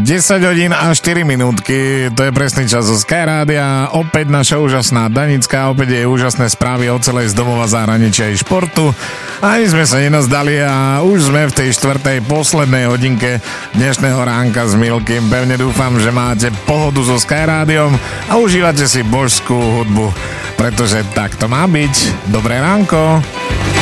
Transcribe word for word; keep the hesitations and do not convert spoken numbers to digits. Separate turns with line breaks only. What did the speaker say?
desať hodín a štyri minútky, to je presný čas zo Sky Rádia. Opäť naša úžasná Danická, opäť jej úžasné správy o celej z domova, zahraničia i športu. Ani sme sa nenazdali a už sme v tej štvrtej poslednej hodinke dnešného ránka s Milkym. Pevne dúfam, že máte pohodu so Sky Rádiom a užívate si božskú hudbu, pretože tak to má byť. Dobré ránko.